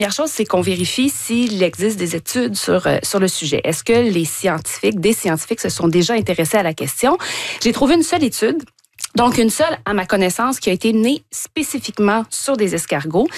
Première chose, c'est qu'on vérifie s'il existe des études sur le sujet. Est-ce que des scientifiques se sont déjà intéressés à la question? J'ai trouvé une seule étude. Donc, une seule, à ma connaissance, qui a été menée spécifiquement sur des escargots.